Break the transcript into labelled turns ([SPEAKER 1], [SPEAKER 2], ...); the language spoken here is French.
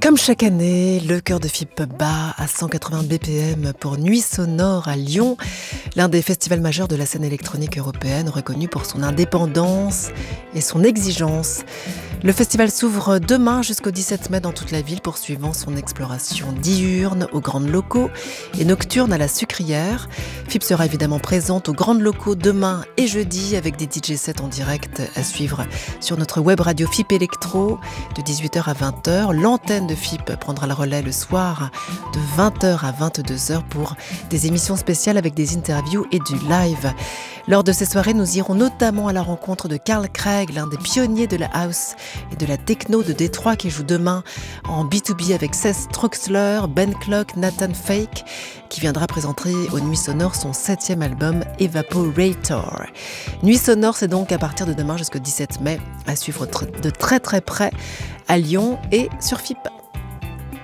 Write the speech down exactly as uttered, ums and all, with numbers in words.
[SPEAKER 1] Comme chaque année, le cœur de F I P bat à cent quatre-vingts B P M pour Nuit Sonore à Lyon, l'un des festivals majeurs de la scène électronique européenne, reconnu pour son indépendance et son exigence. Le festival s'ouvre demain jusqu'au dix-sept mai dans toute la ville, poursuivant son exploration diurne aux grandes locaux et nocturne à la sucrière. F I P sera évidemment présente aux grandes locaux demain et jeudi avec des D J sets en direct à suivre sur notre web radio F I P Electro de dix-huit heures à vingt heures. L'antenne de F I P prendra le relais le soir de vingt heures à vingt-deux heures pour des émissions spéciales avec des interviews et du live. Lors de ces soirées, nous irons notamment à la rencontre de Carl Craig, l'un des pionniers de la house et de la techno de Détroit, qui joue demain en B deux B avec Seth Troxler, Ben Clock, Nathan Fake, qui viendra présenter aux Nuits Sonores son septième album Evaporator. Nuits Sonores, c'est donc à partir de demain jusqu'au dix-sept mai, à suivre de très très près à Lyon et sur F I P.